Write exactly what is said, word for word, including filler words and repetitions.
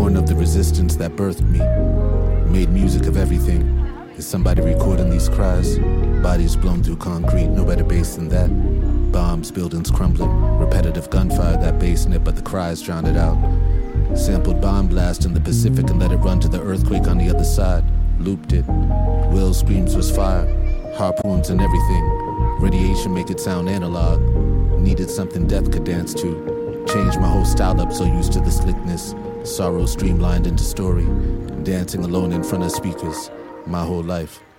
Born of the resistance that birthed me. Made music of everything. Is somebody recording these cries? Bodies blown through concrete, no better bass than that. Bombs, buildings crumbling. Repetitive gunfire, that bass in it, but the cries drowned it out. Sampled bomb blast in the Pacific and let it run to the earthquake on the other side. Looped it. Will screams was fire. Harpoons and everything. Radiation make it sound analog. Needed something death could dance to. Changed my whole style up, so used to the slickness. Sorrow streamlined into story. Dancing alone in front of speakers. My whole life.